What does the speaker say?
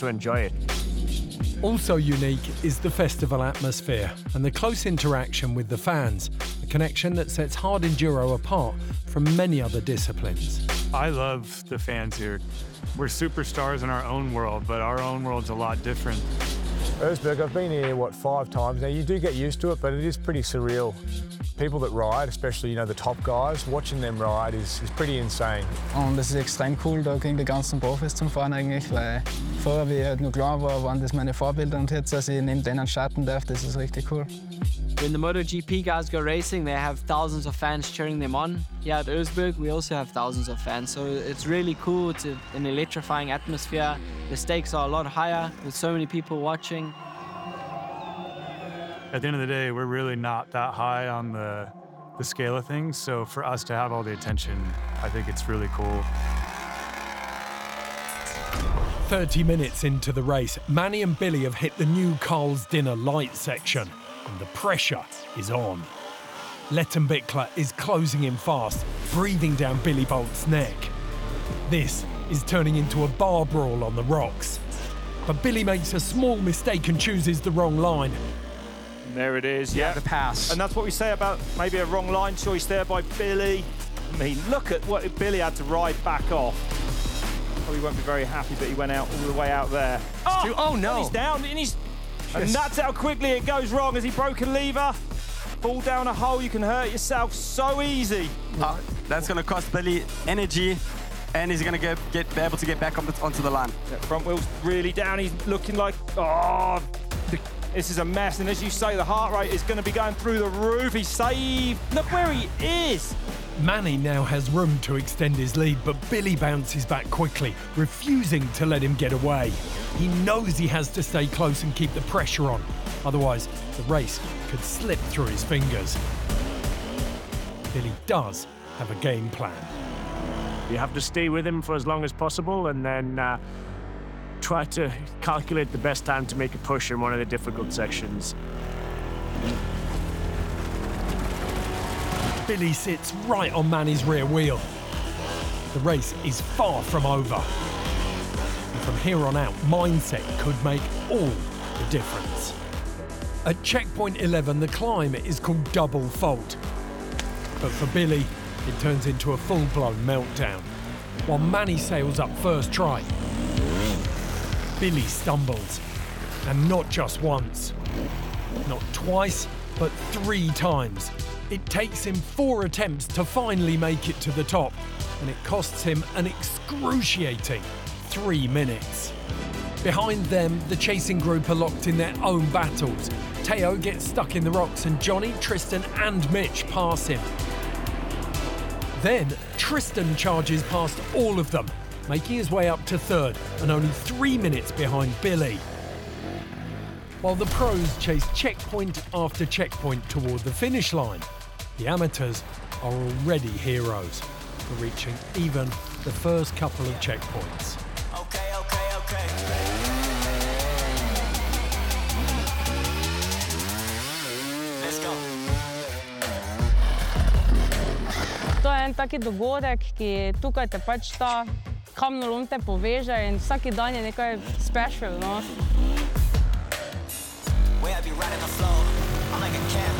to enjoy it. Also unique is the festival atmosphere and the close interaction with the fans, a connection that sets hard enduro apart from many other disciplines. I love the fans here. We're superstars in our own world, but our own world's a lot different. Erzberg, I've been here, 5 times now. You do get used to it, but it is pretty surreal. People that ride, especially, the top guys, watching them ride is pretty insane. Und es ist extrem cool, da gegen die ganzen Profis zu fahren eigentlich, weil vorher, wie ich halt nur klar war, waren das meine Vorbilder und jetzt, dass ich neben denen starten darf, das ist richtig cool. When the MotoGP guys go racing, they have thousands of fans cheering them on. Here at Erzberg, we also have thousands of fans, so it's really cool. It's an electrifying atmosphere. The stakes are a lot higher with so many people watching. At the end of the day, we're really not that high on the scale of things, so for us to have all the attention, I think it's really cool. 30 minutes into the race, Manny and Billy have hit the new Carl's Dinner light section, and the pressure is on. Lettenbichler is closing in fast, breathing down Billy Bolt's neck. This is turning into a bar brawl on the rocks. But Billy makes a small mistake and chooses the wrong line. There it is, yeah. The pass. And that's what we say about maybe a wrong line choice there by Billy. I mean, look at what Billy had to ride back off. Probably won't be very happy that he went out all the way out there. Oh no! He's down, and that's how quickly it goes wrong as he broke a lever. Fall down a hole, you can hurt yourself so easy. That's going to cost Billy energy, and he's going to be able to get back onto the line. That front wheel's really down. He's looking like, this is a mess. And as you say, the heart rate is going to be going through the roof. He's saved. Look where he is. Manny now has room to extend his lead, but Billy bounces back quickly, refusing to let him get away. He knows he has to stay close and keep the pressure on. Otherwise, the race could slip through his fingers. Billy does have a game plan. You have to stay with him for as long as possible and then try to calculate the best time to make a push in one of the difficult sections. Billy sits right on Manny's rear wheel. The race is far from over. And from here on out, mindset could make all the difference. At checkpoint 11, the climb is called Double Fault. But for Billy, it turns into a full-blown meltdown. While Manny sails up first try, Billy stumbles. And not just once. Not twice, but 3 times. It takes him 4 attempts to finally make it to the top, and it costs him an excruciating 3 minutes. Behind them, the chasing group are locked in their own battles. Teo gets stuck in the rocks, and Johnny, Tristan and Mitch pass him. Then, Tristan charges past all of them, making his way up to third and only 3 minutes behind Billy. While the pros chase checkpoint after checkpoint toward the finish line, the amateurs are already heroes for reaching even the first couple of checkpoints. Okay. Let's go. To je en taki dogodek, ki tukaj te pač ta kamnolom te poveže in vsaki dan je nekaj special, no. Where I be riding the floor, I'm like a cat.